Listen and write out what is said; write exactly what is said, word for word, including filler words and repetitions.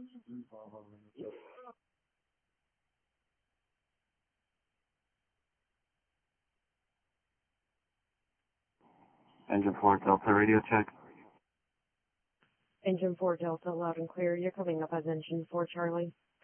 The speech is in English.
Engine four Delta radio check. Engine four Delta, loud and clear. You're coming up as Engine four Charlie.